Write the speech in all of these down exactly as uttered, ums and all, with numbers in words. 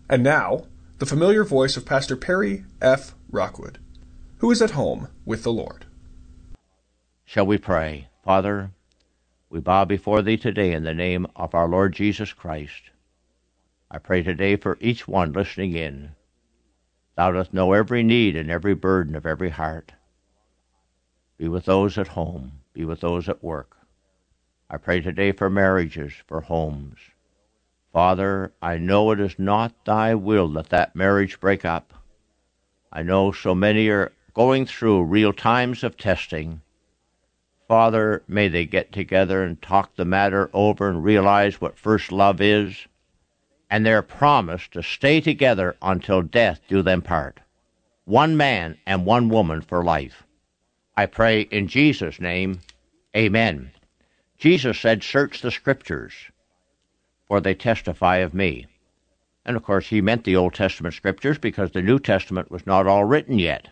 And now, the familiar voice of Pastor Perry F. Rockwood, who is at home with the Lord. Shall we pray? Father, we bow before Thee today in the name of our Lord Jesus Christ. I pray today for each one listening in. Thou dost know every need and every burden of every heart. Be with those at home. Be with those at work. I pray today for marriages, for homes. Father, I know it is not Thy will that that marriage break up. I know so many are going through real times of testing. Father, may they get together and talk the matter over and realize what first love is, and their promise to stay together until death do them part. One man and one woman for life. I pray in Jesus' name, amen. Jesus said, search the Scriptures, for they testify of me. And of course, he meant the Old Testament Scriptures because the New Testament was not all written yet.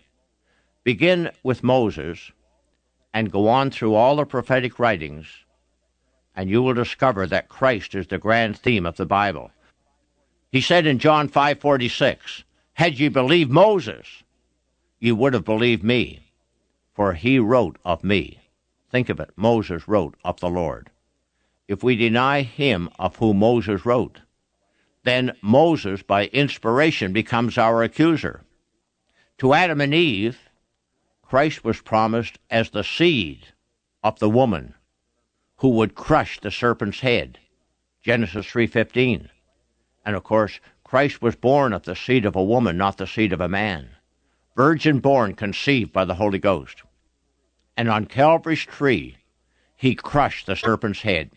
Begin with Moses and go on through all the prophetic writings, and you will discover that Christ is the grand theme of the Bible. He said in John five forty-six, had ye believed Moses, ye would have believed me, for he wrote of me. Think of it, Moses wrote of the Lord. If we deny him of whom Moses wrote, then Moses, by inspiration, becomes our accuser. To Adam and Eve, Christ was promised as the seed of the woman who would crush the serpent's head, Genesis three fifteen. And of course, Christ was born of the seed of a woman, not the seed of a man. Virgin born, conceived by the Holy Ghost. And on Calvary's tree, he crushed the serpent's head.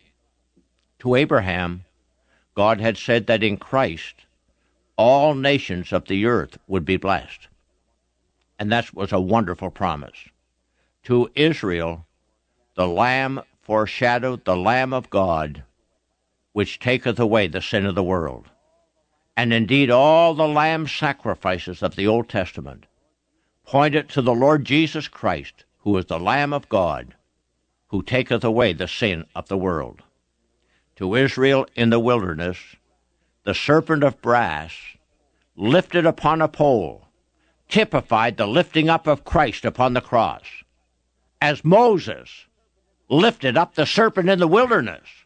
To Abraham, God had said that in Christ, all nations of the earth would be blessed. And that was a wonderful promise. To Israel, the Lamb foreshadowed the Lamb of God, which taketh away the sin of the world. And indeed, all the lamb sacrifices of the Old Testament pointed to the Lord Jesus Christ, who is the Lamb of God, who taketh away the sin of the world. To Israel in the wilderness, the serpent of brass, lifted upon a pole, typified the lifting up of Christ upon the cross. As Moses lifted up the serpent in the wilderness,